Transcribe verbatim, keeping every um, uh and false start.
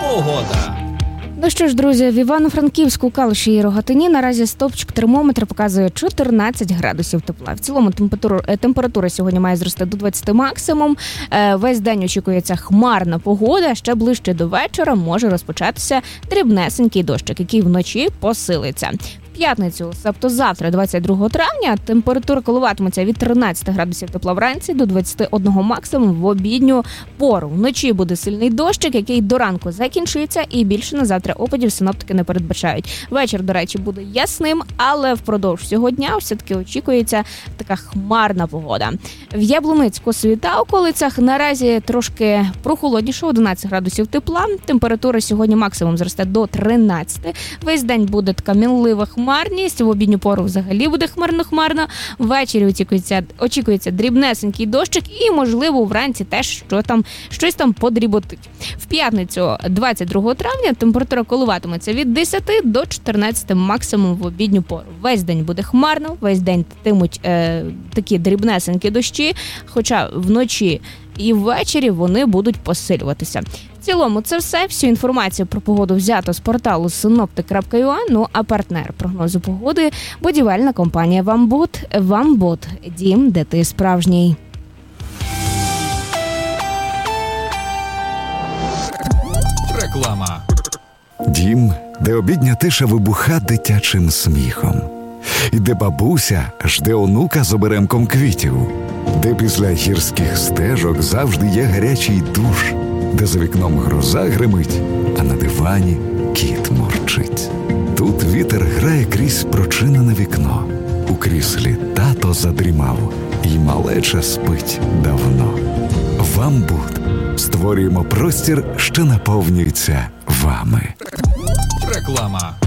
Погода. Ну що ж, друзі, в Івано-Франківську, Калуші і Рогатині наразі стовпчик термометра показує чотирнадцять градусів тепла. В цілому температура, температура сьогодні має зрости до двадцяти максимум. Весь день очікується хмарна погода, ще ближче до вечора може розпочатися дрібнесенький дощик, який вночі посилиться. В п'ятницю, тобто завтра, двадцять другого травня, температура коливатиметься від тринадцяти градусів тепла вранці до двадцяти одного максимум в обідню пору. Вночі буде сильний дощик, який до ранку закінчиться, і більше на завтра опадів синоптики не передбачають. Вечір, до речі, буде ясним, але впродовж цього дня все-таки очікується така хмарна погода. В Яблуницьку та околицях наразі трошки прохолодніше, одинадцять градусів тепла. Температура сьогодні максимум зросте до тринадцяти. Весь день буде така мінлива хмарність, в обідню пору взагалі буде хмарно-хмарно. Ввечері очікується, очікується дрібнесенький дощик і, можливо, вранці теж що там, щось там подріботить. В п'ятницю, двадцять другого травня, температура коливатиметься від десяти до чотирнадцяти максимум в обідню пору. Весь день буде хмарно, весь день тимуть е, такі дрібнесенькі дощі, хоча вночі і ввечері вони будуть посилюватися. В цілому це все. Всю інформацію про погоду взято з порталу синоптик крапка ю а. Ну а партнер прогнозу погоди – будівельна компанія «Вамбут». «Вамбут» – дім, де ти справжній. Реклама. Дім, де обідня тиша вибуха дитячим сміхом. І де бабуся жде онука з оберемком квітів. Де після гірських стежок завжди є гарячий душ. Де за вікном гроза гримить, а на дивані кіт мурчить. Тут вітер грає крізь прочинене вікно. У кріслі тато задрімав, і малеча спить давно. «Вамбут» створюємо простір, що наповнюється вами. Реклама.